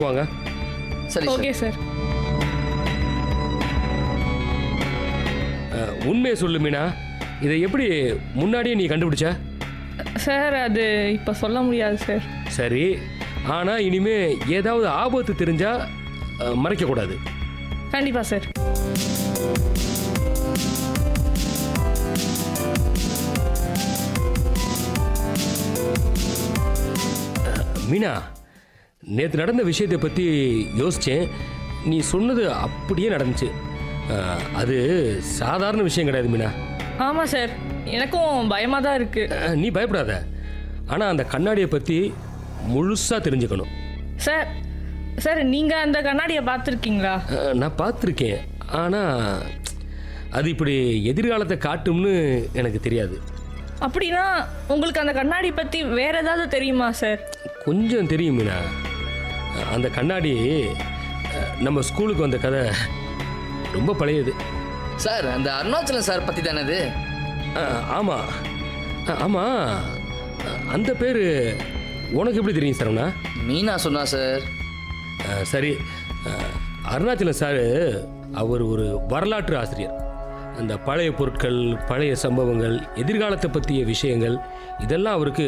வாங்க. சரி okay sir. உண்மையை சொல்லு மீனா, இதை எப்படி முன்னாடியே நீ கண்டுபிடிச்ச? சார் அது இப்போ சொல்ல முடியாது சார். சரி, ஆனால் இனிமே ஏதாவது ஆபத்து தெரிஞ்சா மறைக்கக்கூடாது. கண்டிப்பாக சார். மீனா, நேற்று நடந்த விஷயத்தை பற்றி யோசித்தேன். நீ சொன்னது அப்படியே நடந்துச்சு. அது சாதாரண விஷயம் கிடையாது மீனா. ஆமாம் சார், எனக்கும் பயமாக தான் இருக்குது. நீ பயப்படாத. ஆனால் அந்த கண்ணாடியை பற்றி முழுசாக தெரிஞ்சுக்கணும். சார் சார் நீங்கள் அந்த கண்ணாடியை பார்த்துருக்கீங்களா? நான் பார்த்துருக்கேன், ஆனால் அது இப்படி எதிர்காலத்தை காட்டும்னு எனக்கு தெரியாது. அப்படின்னா உங்களுக்கு அந்த கண்ணாடி பற்றி வேறு ஏதாவது தெரியுமா சார்? கொஞ்சம் தெரியும் மீனா. அந்த கண்ணாடி நம்ம ஸ்கூலுக்கு வந்த கதை ரொம்ப பழையது. சார், அந்த அருணாச்சலம் சார் பற்றி தானே அது? ஆமாம் ஆமாம், அந்த பேர் உனக்கு எப்படி தெரியும் சரவணா? மீனா சொன்னா சார். சரி, அருணாச்சலம் சார் அவர் ஒரு வரலாற்று ஆசிரியர். அந்த பழைய பொருட்கள், பழைய சம்பவங்கள், எதிர்காலத்தை பற்றிய விஷயங்கள், இதெல்லாம் அவருக்கு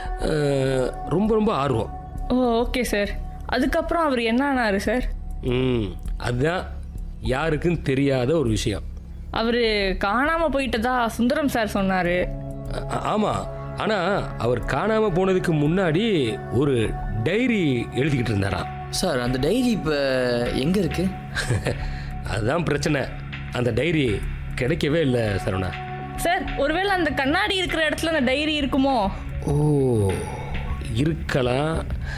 ரொம்ப ரொம்ப ஆர்வம். ஓ ஓகே சார். அதுக்கப்புறம் அவர் என்ன ஆனார் சார்? அதுதான் யாருக்கும் தெரியாத ஒரு விஷயம். அவர் காணாமல் போயிட்டதா சுந்தரம் சார் சொன்னார். ஆமாம், ஆனால் அவர் காணாமல் போனதுக்கு முன்னாடி ஒரு டைரி எழுதிக்கிட்டு இருந்தாராம். சார், அந்த டைரி இப்போ எங்கே இருக்கு? அதுதான் பிரச்சனை. அந்த டைரி கிடைக்கவே இல்லை சரவணா. சார், ஒருவேளை அந்த கண்ணாடி இருக்கிற இடத்துல அந்த டைரி இருக்குமோ? ஓ, இருக்கலாம்.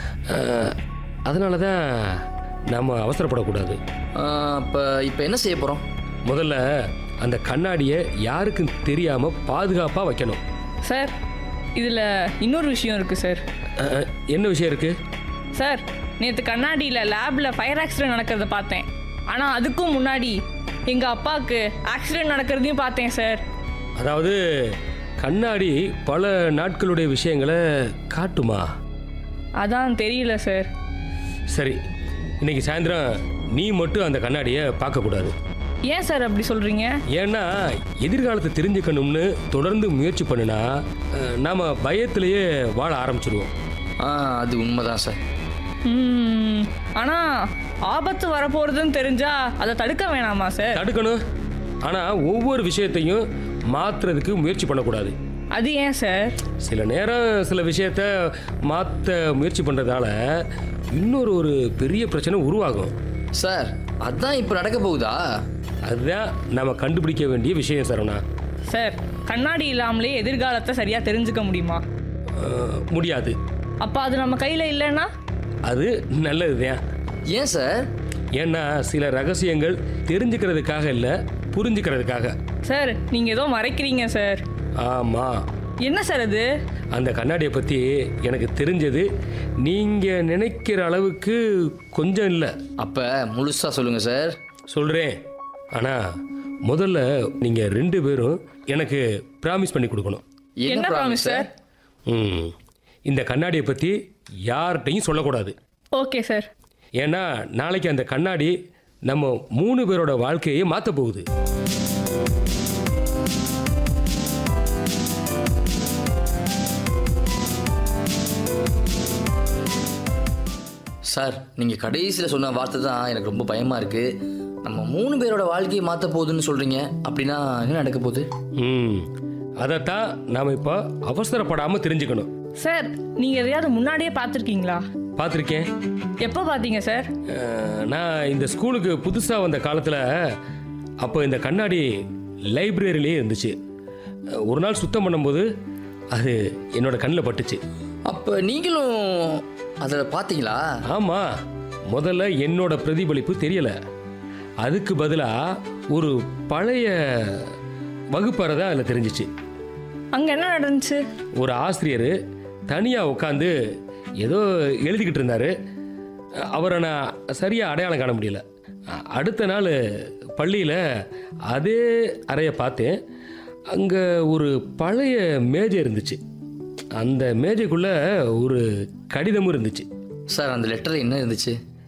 அதனால தான் நாம் அவசரப்படக்கூடாது. இப்போ என்ன செய்ய போகிறோம்? முதல்ல அந்த கண்ணாடியை யாருக்கும் தெரியாமல் பாதுகாப்பாக வைக்கணும். சார், இதில் இன்னொரு விஷயம் இருக்குது சார். என்ன விஷயம் இருக்குது? சார், நேற்று கண்ணாடியில் லேபில் ஃபயர் ஆக்சிடென்ட் நடக்கிறத பார்த்தேன். ஆனால் அதுக்கும் முன்னாடி எங்கள் அப்பாவுக்கு ஆக்சிடென்ட் நடக்கிறதையும் பார்த்தேன் சார். அதாவது கண்ணாடி பல நாட்களுடைய விஷயங்களை காட்டுமா? அதான் தெரியல சார். சரி, இன்னைக்கு சாயந்தரம் நீ மட்டும் அந்த கண்ணாடியை பார்க்கக்கூடாது. ஏன் சார் அப்படி சொல்கிறீங்க? ஏன்னா எதிர்காலத்தை தெரிஞ்சுக்கணும்னு தொடர்ந்து முயற்சி பண்ணினா நாம் பயத்திலேயே வாழ ஆரம்பிச்சிடுவோம். அது உண்மைதான் சார். ஆனால் ஆபத்து வரப்போகிறதுன்னு தெரிஞ்சா அதை தடுக்க வேணாமா சார்? தடுக்கணும், ஆனால் ஒவ்வொரு விஷயத்தையும் மாற்றுறதுக்கு முயற்சி பண்ணக்கூடாது. அது ஏன் சார்? சில நேரம் சில விஷயத்த மாற்ற முயற்சி பண்ணுறதால இன்னொரு ஒரு பெரிய பிரச்சனை உருவாகும். சார், அதுதான் இப்போ நடக்க போகுதா? அதுதான் நம்ம கண்டுபிடிக்க வேண்டிய விஷயம் சரவணா. சார், கண்ணாடி இல்லாமலே எதிர்காலத்தை சரியாக தெரிஞ்சுக்க முடியுமா? முடியாது. அப்போ அது நம்ம கையில் இல்லைன்னா? அது நல்லது தான். ஏன் சார்? ஏன்னா சில ரகசியங்கள் தெரிஞ்சுக்கிறதுக்காக இல்லை, புரிஞ்சுக்கிறதுக்காக. சார், நீங்கள் ஏதோ மறைக்கிறீங்க சார். ஆமாம். என்ன சார் அது? அந்த கண்ணாடியை பற்றி எனக்கு தெரிஞ்சது நீங்கள் நினைக்கிற அளவுக்கு கொஞ்சம் இல்லை. அப்போ முழுசாக சொல்லுங்கள் சார். சொல்கிறேன், ஆனால் முதல்ல நீங்கள் 2 பேரும் எனக்கு ப்ராமிஸ் பண்ணி கொடுக்கணும். என்ன ப்ராமிஸ் சார்? இந்த கண்ணாடியை பற்றி யார்கிட்டையும் சொல்லக்கூடாது. Okay sir. ஏன்னா நாளைக்கு அந்த கண்ணாடி நம்ம 3 பேரோட வாழ்க்கையை மாற்ற போகுது. சார், நீங்கள் கடைசியில் சொன்ன வார்த்தை தான் எனக்கு ரொம்ப பயமாக இருக்குது. நம்ம 3 பேரோட வாழ்க்கையை மாற்ற போகுதுன்னு சொல்கிறீங்க. அப்படின்னா என்ன நடக்க போகுது? அதைத்தான் நாம் இப்போ அவசரப்படாமல் தெரிஞ்சுக்கணும். சார், நீங்கள் எதையாவது முன்னாடியே பார்த்துருக்கீங்களா? பார்த்துருக்கேன். எப்போ பார்த்தீங்க சார்? நான் இந்த ஸ்கூலுக்கு புதுசாக வந்த காலத்தில் அப்போ இந்த கண்ணாடி லைப்ரரியிலே இருந்துச்சு. ஒரு நாள் சுத்தம் பண்ணும்போது அது என்னோட கண்ணில் பட்டுச்சு. அப்போ நீங்களும் அதில் பார்த்தீங்களா? ஆமாம். முதல்ல என்னோட பிரதிபலிப்பு தெரியலை. அதுக்கு பதிலாக ஒரு பழைய வகுப்பறை தான் அதில் தெரிஞ்சிச்சு. அங்கே என்ன நடந்துச்சு? ஒரு ஆசிரியர் தனியாக உட்காந்து ஏதோ எழுதிக்கிட்டு இருந்தார். அவரை நான் சரியாக அடையாளம் காண முடியல. அடுத்த நாள் பள்ளியில் அதே அறையை பார்த்தேன். அங்கே ஒரு பழைய மேஜை இருந்துச்சு. அந்த மேஜைக்குள்ளே ஒரு கடிதமும் இருந்துச்சு. சார், அந்த லெட்டரில் என்ன இருந்துச்சு?